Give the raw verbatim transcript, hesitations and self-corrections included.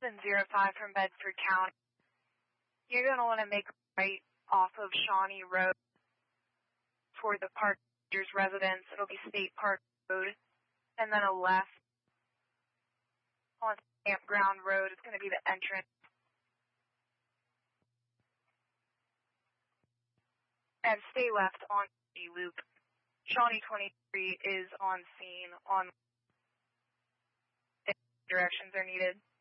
seven zero five from Bedford County. You're going to want to make a right off of Shawnee Road toward the Park Rangers residence. It'll be State Park Road. And then a left on Campground Road. It's going to be the entrance. And stay left on the loop. Shawnee twenty-three is on scene on if directions are needed.